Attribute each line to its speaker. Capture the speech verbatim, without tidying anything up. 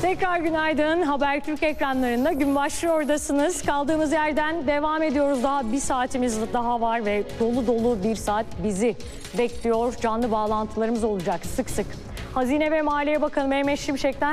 Speaker 1: Tekrar günaydın. Habertürk ekranlarında gün başlıyordasınız. Kaldığımız yerden devam ediyoruz. Daha bir saatimiz daha var ve dolu dolu bir saat bizi bekliyor. Canlı bağlantılarımız olacak sık sık. Hazine ve Maliye Bakanı Mehmet Şimşek'ten